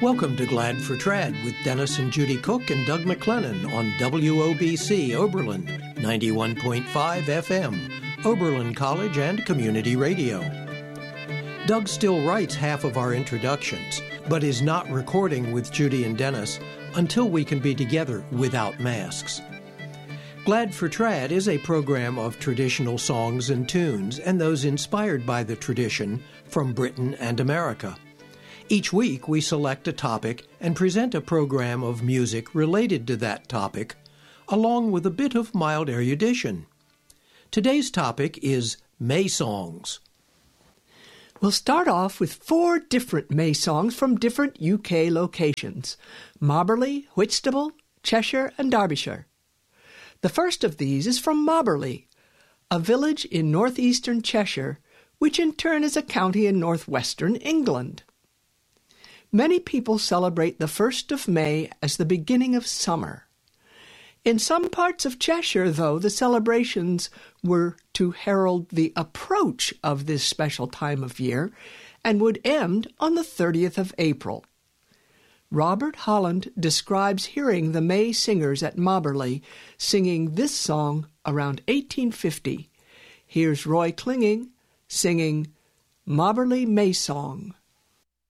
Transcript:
Welcome to Glad for Trad with Dennis and Judy Cook and Doug McLennan on WOBC Oberlin 91.5 FM, Oberlin College and Community Radio. Doug still writes half of our introductions, but is not recording with Judy and Dennis until we can be together without masks. Glad for Trad is a program of traditional songs and tunes and those inspired by the tradition from Britain and America. Each week we select a topic and present a program of music related to that topic, along with a bit of mild erudition. Today's topic is May songs. We'll start off with 4 different May songs from different UK locations: Mobberley, Whitstable, Cheshire and Derbyshire. The first of these is from Mobberley, a village in northeastern Cheshire, which in turn is a county in northwestern England. Many people celebrate the 1st of May as the beginning of summer. In some parts of Cheshire, though, the celebrations were to herald the approach of this special time of year and would end on the 30th of April. Robert Holland describes hearing the May singers at Mobberley singing this song around 1850. Here's Roy Clinging singing Mobberley May Song.